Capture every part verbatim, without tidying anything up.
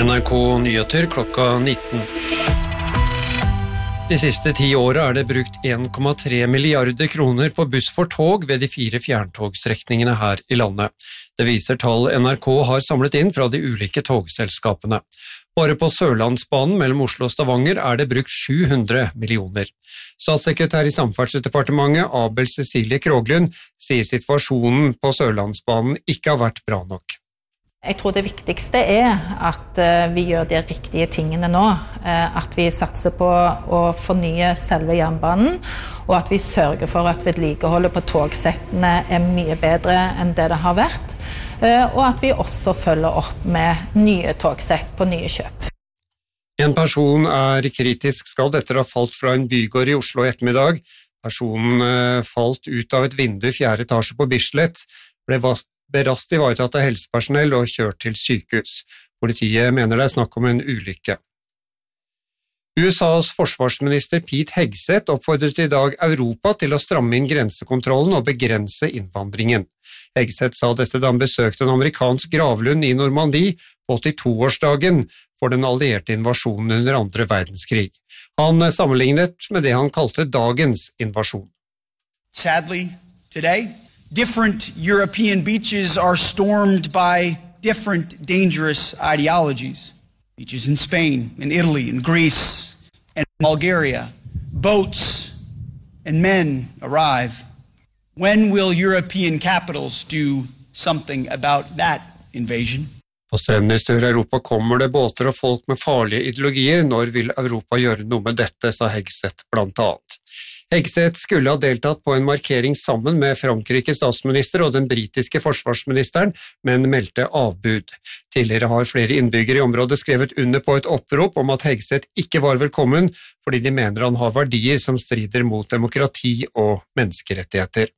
N R K Nyheter klokka nitten. De siste ti årene er det brukt en komma tre milliarder kroner på buss for tog ved de fire fjerntogstrekningene her i landet. Det viser tall N R K har samlet inn fra de ulike togselskapene. Bare på Sørlandsbanen mellom Oslo og Stavanger er det brukt sju hundre millioner. Statssekretær i Samferdselsdepartementet Abel Cecilie Kroglund sier situasjonen på Sørlandsbanen ikke har vært bra nok. Jeg tror det viktigste er at vi gjør de riktige tingene nå, at vi satser på å fornye selve jernbanen, og at vi sørger for at vedlikeholdet på togsettene er mye bedre enn det det har vært, og at vi også følger opp med nye togsett på nye kjøp. En person er kritisk skadd etter å ha falt fra en bygård i Oslo i ettermiddag. Personen falt ut av et vindu i fjerde etasje på Bislett, ble vast ble raskt ivaretatt av helsepersonell og kjørt til sykehus. Politiet mener det er snakk om en ulykke. U S A's forsvarsminister Pete Hegseth oppfordret i dag Europa til å stramme inn grensekontrollen og begrense innvandringen. Hegseth sa dette da han besøkte en amerikansk gravlund i Normandie på åttito-årsdagen for den allierte invasjonen under andre verdenskrig. Han sammenlignet med det han kalte dagens invasjon. Sadly, today, different European beaches are stormed by different dangerous ideologies. Beaches in Spain, in Italy, in Greece, and Bulgaria. Boats and men arrive. When will European capitals do something about that invasion? På strender i Sør-Europa kommer det båter og folk med farlige ideologier. Når vil Europa gjøre noe med dette, sa Hegseth blant annet. Hegseth skulle ha deltatt på en markering sammen med Frankrikes statsminister og den britiske forsvarsministeren, men meldte avbud. Tidligere har flere innbyggere i området skrevet under på et opprop om at Hegseth ikke var velkommen, fordi de mener han har verdier som strider mot demokrati og menneskerettigheter.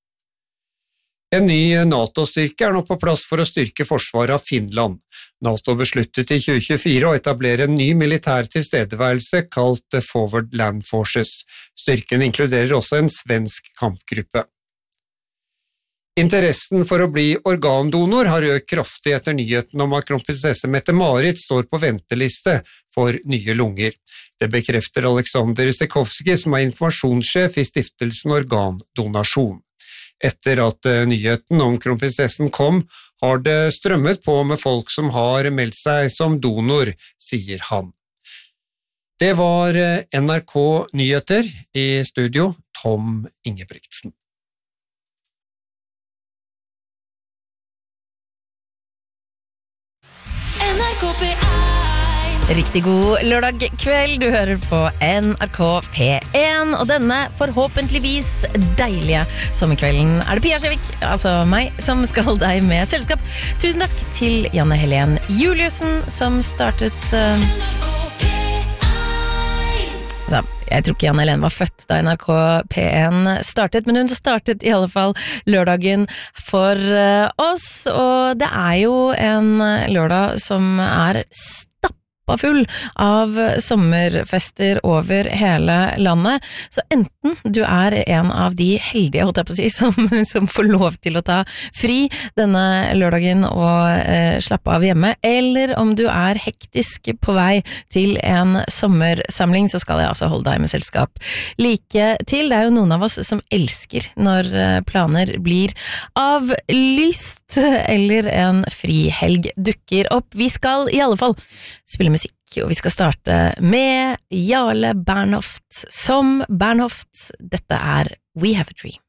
En ny NATO-styrke er nå på plass for å styrke forsvaret av Finland. NATO besluttet i tjue tjuefire å etablere en ny militær tilstedeværelse kalt Forward Land Forces. Styrken inkluderer også en svensk kampgruppe. Interessen for å bli organdonor har økt kraftig etter nyheten om at kronprinsesse Mette-Marit står på venteliste for nye lunger. Det bekrefter Alexander Sekovsky, som er informasjonssjef i stiftelsen Organdonasjon. Etter at nyheten om kronprinsessen kom, har det strømmet på med folk som har meldt seg som donor, sier han. Det var N R K Nyheter, i studio Tom Ingebrigtsen. N R K P én. Riktig god lørdag kveld, du hører på N R K P én, og denne forhåpentligvis deilige sommerkvelden er det Pia Skjevik, altså meg, som skal holde deg med selskap. Tusen takk til Janne Helen Juliussen, som startet... Uh... Så, jeg tror ikke Janne Helen var født da N R K P én startet, men hun startet i alle fall lørdagen for uh, oss, og det er jo en lørdag som er sterk, full av sommerfester over hele landet, så enten du er en av de heldige, holdt jeg på å si, som, som får lov til å ta fri denne lørdagen og eh, slappe av hjemme, eller om du er hektisk på vei til en sommersamling, så skal jeg altså holde deg med selskap. Like til, det er jo noen av oss som elsker når planer blir avlyst, eller en frihelg dukker opp. Vi skal i alle fall spille musikk, og vi skal starte med Jarle Bernhoft som Bernhoft. Dette er We Have a Dream.